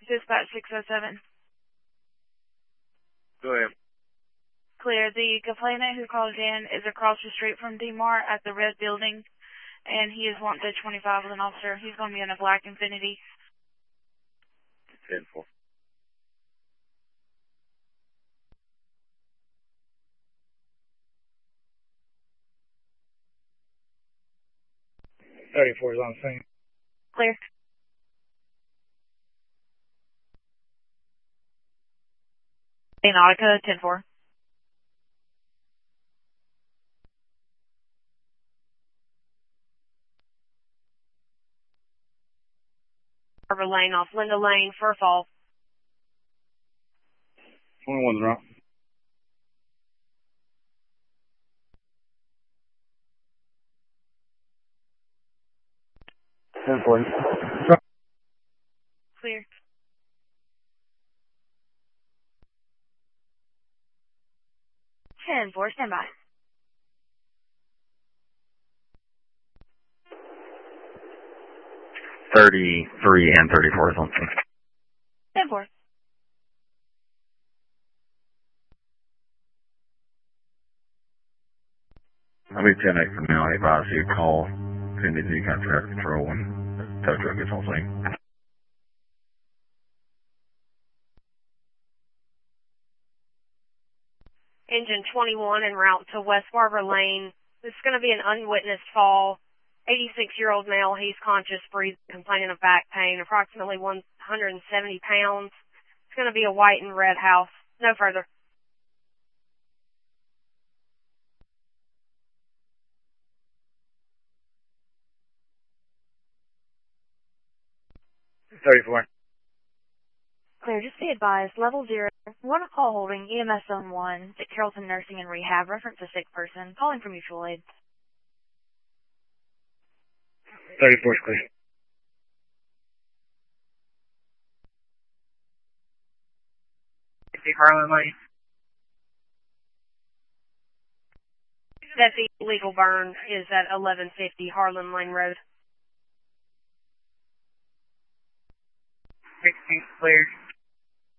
Dispatch 607. Go ahead. Clear. The complainant who called in is across the street from DMAR at the red building, and he is wanted 25 with an officer. He's going to be in a black Infiniti. 10-4. .34 is on scene. Clear. Nautica 10-4. Harbor Lane off Linda Lane for fall. 21's wrong. Clear. Four, stand by. .33 and 34 is on scene. 4. I'll be 10-8 from now. I advise you call Infiniti Traffic Control when the tow truck gets on scene. Engine 21 en route to West Barber Lane. This is going to be an unwitnessed fall. 86-year-old male. He's conscious, breathing, complaining of back pain, approximately 170 pounds. It's going to be a white and red house. No further. .34. Clear. Just be advised. Level 0. Want a call holding EMS Zone 1 at Carrollton Nursing and Rehab. Reference a sick person. Calling for mutual aid. 34 is clear. Harlan Lane. That the illegal burn is at 1150 Harlan Lane Road. 16 clear.